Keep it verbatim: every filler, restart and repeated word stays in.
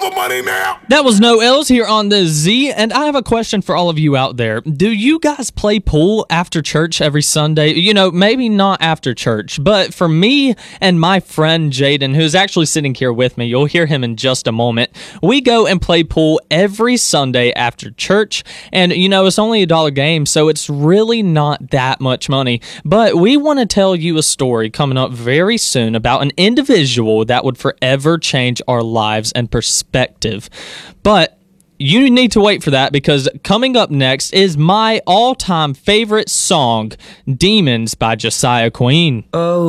the money now. That was No L's here on the Z, and I have a question for all of you out there. Do you guys play pool after church every Sunday? You know, maybe not after church, but for me and my friend Jaden, who's actually sitting here with me, you'll hear him in just a moment, we go and play pool every Sunday after church, and you know, it's only a dollar game, so it's really not that much money, but we want to tell you a story coming up very soon about an individual that would forever change our lives and perspective. But you need to wait for that, because coming up next is my all-time favorite song, Demons by Josiah Queen. Oh.